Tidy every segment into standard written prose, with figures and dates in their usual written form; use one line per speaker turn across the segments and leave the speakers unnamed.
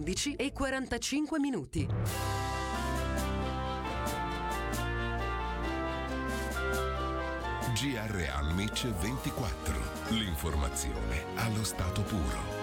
11:45.
GR Almic 24. L'informazione allo stato puro.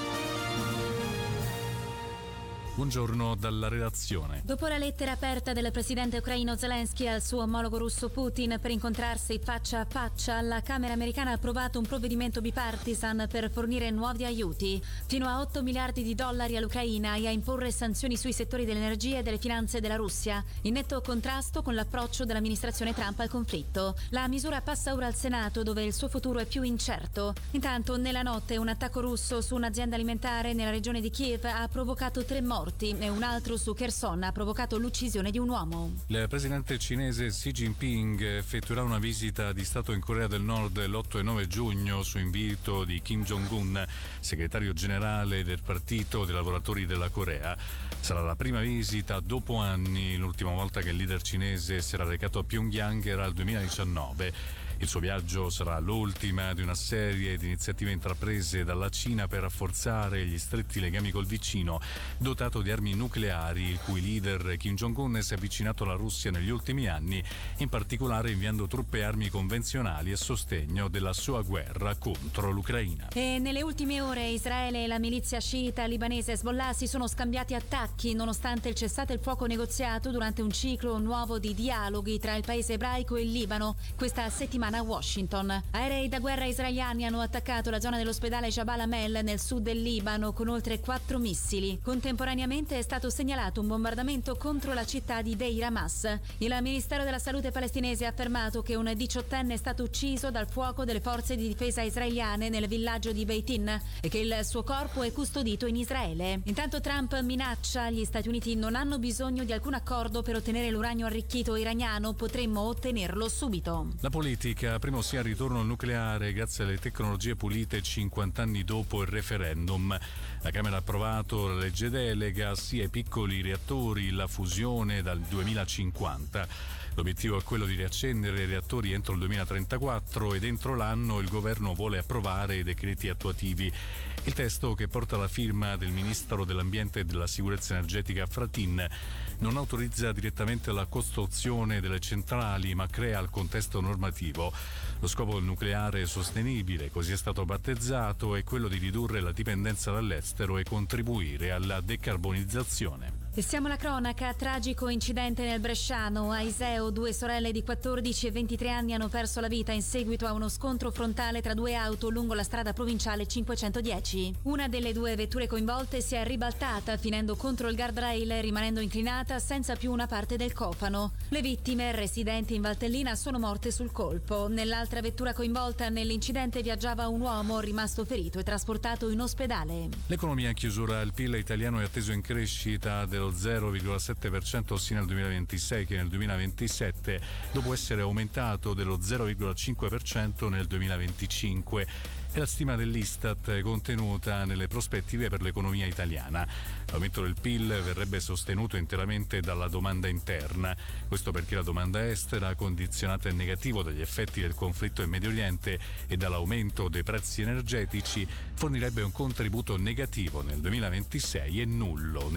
Buongiorno dalla redazione.
Dopo la lettera aperta del presidente ucraino Zelensky al suo omologo russo Putin per incontrarsi faccia a faccia, la Camera americana ha approvato un provvedimento bipartisan per fornire nuovi aiuti, fino a $8 miliardi all'Ucraina, e a imporre sanzioni sui settori dell'energia e delle finanze della Russia, in netto contrasto con l'approccio dell'amministrazione Trump al conflitto. La misura passa ora al Senato, dove il suo futuro è più incerto. Intanto, nella notte, un attacco russo su un'azienda alimentare nella regione di Kiev ha provocato 3 morti e un altro su Kherson ha provocato l'uccisione di un uomo.
Il presidente cinese Xi Jinping effettuerà una visita di Stato in Corea del Nord l'8 e 9 giugno su invito di Kim Jong-un, segretario generale del Partito dei Lavoratori della Corea. Sarà la prima visita dopo anni. L'ultima volta che il leader cinese si era recato a Pyongyang era il 2019. Il suo viaggio sarà l'ultima di una serie di iniziative intraprese dalla Cina per rafforzare gli stretti legami col vicino, dotato di armi nucleari, il cui leader Kim Jong-un si è avvicinato alla Russia negli ultimi anni, in particolare inviando truppe e armi convenzionali a sostegno della sua guerra contro l'Ucraina.
E nelle ultime ore Israele e la milizia sciita libanese Hezbollah si sono scambiati attacchi, nonostante il cessate il fuoco negoziato durante un ciclo nuovo di dialoghi tra il paese ebraico e il Libano questa settimana a Washington. Aerei da guerra israeliani hanno attaccato la zona dell'ospedale Jabal Amel nel sud del Libano con oltre 4 missili. Contemporaneamente è stato segnalato un bombardamento contro la città di Deir Hamas. Il Ministero della Salute palestinese ha affermato che un 18enne è stato ucciso dal fuoco delle forze di difesa israeliane nel villaggio di Beitin e che il suo corpo è custodito in Israele. Intanto Trump minaccia: gli Stati Uniti non hanno bisogno di alcun accordo per ottenere l'uranio arricchito iraniano, potremmo ottenerlo subito.
La politica, primo sia il ritorno al nucleare grazie alle tecnologie pulite 50 anni dopo il referendum. La Camera ha approvato la legge delega sia ai piccoli reattori, la fusione dal 2050. L'obiettivo è quello di riaccendere i reattori entro il 2034 ed entro l'anno il governo vuole approvare i decreti attuativi. Il testo, che porta la firma del ministro dell'ambiente e della sicurezza energetica Fratin, non autorizza direttamente la costruzione delle centrali, ma crea il contesto normativo. Lo scopo del nucleare sostenibile, così è stato battezzato, è quello di ridurre la dipendenza dall'estero e contribuire alla decarbonizzazione.
E siamo alla cronaca. Tragico incidente nel Bresciano. A Iseo 2 sorelle di 14 e 23 anni hanno perso la vita in seguito a uno scontro frontale tra 2 auto lungo la strada provinciale 510. Una delle 2 vetture coinvolte si è ribaltata finendo contro il guardrail e rimanendo inclinata senza più una parte del cofano. Le vittime, residenti in Valtellina, sono morte sul colpo. Nell'altra vettura coinvolta nell'incidente viaggiava un uomo rimasto ferito e trasportato in ospedale.
L'economia in chiusura. Il PIL italiano è atteso in crescita dello 0,7% sia nel 2026 che nel 2027, dopo essere aumentato dello 0,5% nel 2025. È la stima dell'Istat contenuta nelle prospettive per l'economia italiana. L'aumento del PIL verrebbe sostenuto interamente dalla domanda interna. Questo perché la domanda estera, condizionata in negativo dagli effetti del conflitto in Medio Oriente e dall'aumento dei prezzi energetici, fornirebbe un contributo negativo nel 2026 e nullo